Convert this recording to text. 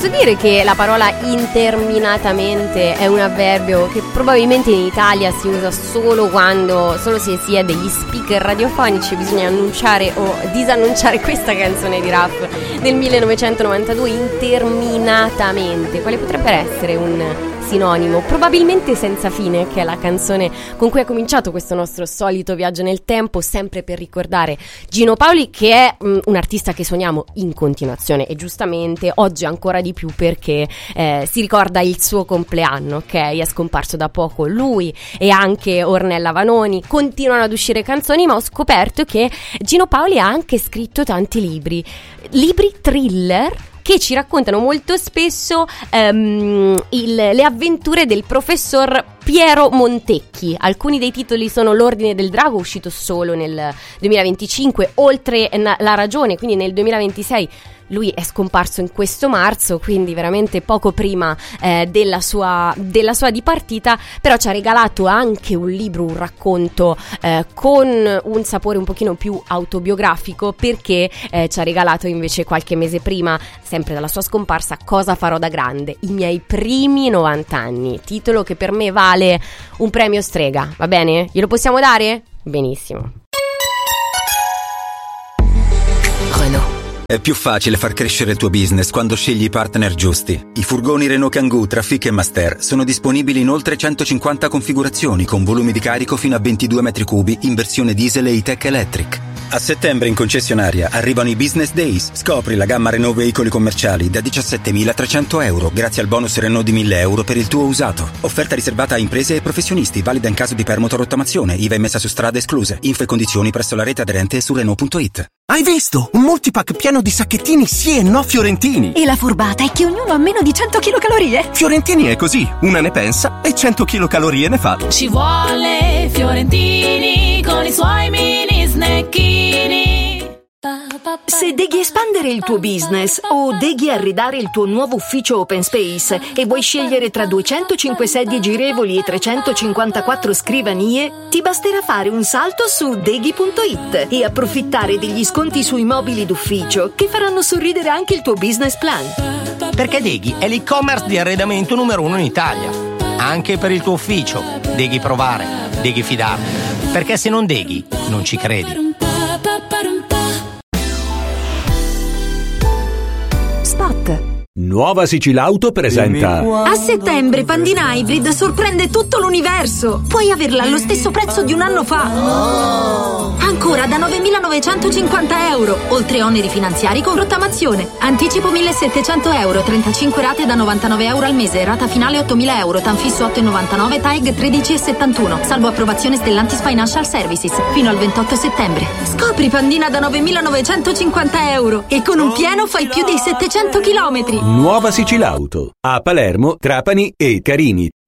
dire che la parola interminatamente è un avverbio che probabilmente in Italia si usa solo se si è degli speaker radiofonici, bisogna annunciare o disannunciare questa canzone di rap del 1992, interminatamente. Quale potrebbe essere un sinonimo? Probabilmente Senza fine, che è la canzone con cui è cominciato questo nostro solito viaggio nel tempo, sempre per ricordare Gino Paoli, che è un artista che suoniamo in continuazione, e giustamente oggi ancora di più perché si ricorda il suo compleanno, ok? È scomparso da poco lui e anche Ornella Vanoni. Continuano ad uscire canzoni, ma ho scoperto che Gino Paoli ha anche scritto tanti libri thriller che ci raccontano molto spesso le avventure del professor Piero Montecchi. Alcuni dei titoli sono L'Ordine del Drago, uscito solo nel 2025, Oltre la ragione, quindi nel 2026. Lui è scomparso in questo marzo, quindi veramente poco prima della sua dipartita, però ci ha regalato anche un libro, un racconto con un sapore un pochino più autobiografico, perché ci ha regalato invece qualche mese prima, sempre dalla sua scomparsa, Cosa farò da grande, i miei primi 90 anni, titolo che per me vale un premio Strega, va bene? Glielo possiamo dare? Benissimo. È più facile far crescere il tuo business quando scegli i partner giusti. I furgoni Renault Kangoo Trafic e Master sono disponibili in oltre 150 configurazioni con volumi di carico fino a 22 metri cubi in versione diesel e E-Tech Electric. A settembre in concessionaria arrivano i Business Days. Scopri la gamma Renault veicoli commerciali da 17.300 euro grazie al bonus Renault di 1.000 euro per il tuo usato. Offerta riservata a imprese e professionisti, valida in caso di permuta-rottamazione, IVA emessa su strade escluse. Info e condizioni presso la rete aderente e su Renault.it. Hai visto? Un multipack pieno di sacchettini sì e no fiorentini. E la furbata è che ognuno ha meno di 100 kcal. Fiorentini è così, una ne pensa e 100 kcal ne fa. Ci vuole Fiorentini con i suoi mini snacchini. Se devi espandere il tuo business o devi arredare il tuo nuovo ufficio open space e vuoi scegliere tra 205 sedie girevoli e 354 scrivanie, ti basterà fare un salto su deghi.it e approfittare degli sconti sui mobili d'ufficio che faranno sorridere anche il tuo business plan. Perché Deghi è l'e-commerce di arredamento numero 1 in Italia. Anche per il tuo ufficio. Deghi provare, Deghi fidarti. Perché se non Deghi, non ci credi. Spot. Nuova Sicilauto presenta. A settembre Pandina Hybrid sorprende tutto l'universo. Puoi averla allo stesso prezzo di un anno fa. Ancora da 9.950 euro, oltre oneri finanziari con rottamazione. Anticipo 1.700 euro, 35 rate da 99 euro al mese, rata finale 8.000 euro, tanfisso 8,99, TAEG 13,71, salvo approvazione Stellantis Financial Services, fino al 28 settembre. Scopri Pandina da 9.950 euro e con un pieno fai più di 700 chilometri. Nuova Sicilauto a Palermo, Trapani e Carini.